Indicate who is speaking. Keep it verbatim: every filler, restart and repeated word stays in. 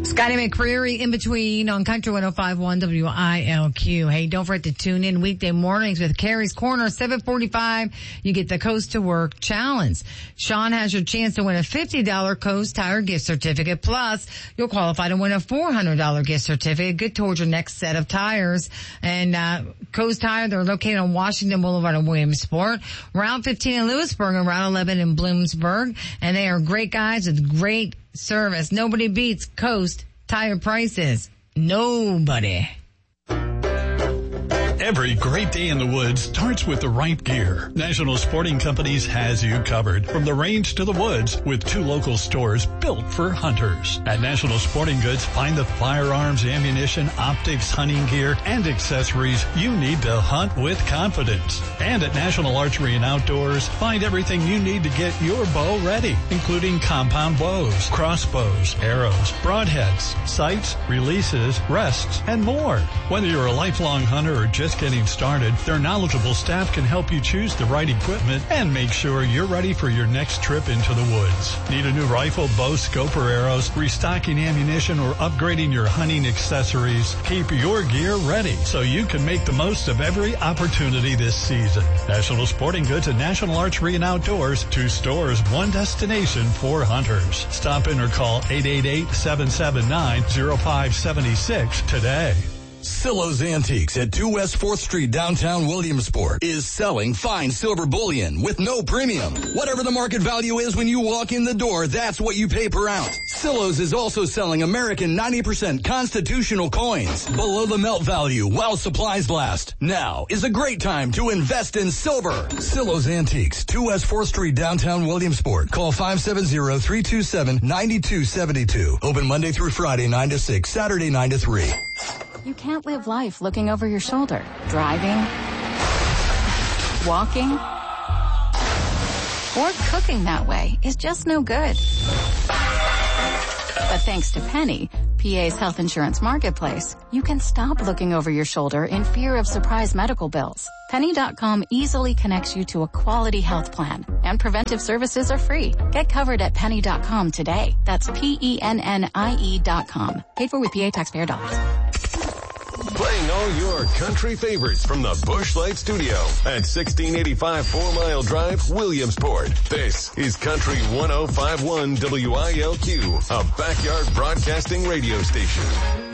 Speaker 1: Scotty McCreery in between on Country one oh five point one W I L Q. Hey, don't forget to tune in weekday mornings with Carrie's Corner, seven forty-five. You get the Coast to Work Challenge. Sean has your chance to win a fifty dollars Coast Tire gift certificate. Plus, you'll qualify to win a four hundred dollars gift certificate. Good towards your next set of tires. And, uh, Coast Tire, they're located on Washington Boulevard in Williamsport, Route fifteen in Lewisburg, and Route eleven in Bloomsburg. And they are great guys with great service. Nobody beats Coast Tire prices. Nobody.
Speaker 2: Every great day in the woods starts with the right gear. National Sporting Companies has you covered. From the range to the woods with two local stores built for hunters. At National Sporting Goods, find the firearms, ammunition, optics, hunting gear, and accessories you need to hunt with confidence. And at National Archery and Outdoors, find everything you need to get your bow ready, including compound bows, crossbows, arrows, broadheads, sights, releases, rests, and more. Whether you're a lifelong hunter or just getting started, their knowledgeable staff can help you choose the right equipment and make sure you're ready for your next trip into the woods. Need a new rifle, bow, scope, or arrows, restocking ammunition, or upgrading your hunting accessories? Keep your gear ready so you can make the most of every opportunity this season. National Sporting Goods and National Archery and Outdoors, two stores, one destination for hunters. Stop in or call eight eight eight, seven seven nine, oh five seven six today.
Speaker 3: Silo's Antiques at two West fourth Street, downtown Williamsport, is selling fine silver bullion with no premium. Whatever the market value is when you walk in the door, that's what you pay per ounce. Silo's is also selling American ninety percent constitutional coins below the melt value while supplies last. Now is a great time to invest in silver. Silo's Antiques, two West fourth Street, downtown Williamsport. Call five seven zero, three two seven, nine two seven two. Open Monday through Friday, nine to six, Saturday, nine to three.
Speaker 4: You can't live life looking over your shoulder. Driving, walking, or cooking that way is just no good. But thanks to Penny, P A's health insurance marketplace, you can stop looking over your shoulder in fear of surprise medical bills. Penny dot com easily connects you to a quality health plan, and preventive services are free. Get covered at Penny dot com today. That's P E N N I E dot com. Paid for with P A taxpayer dollars.
Speaker 5: Playing all your country favorites from the Busch Light Studio at sixteen eighty-five Four Mile Drive, Williamsport. This is Country one oh five point one W I L Q, a backyard broadcasting radio station.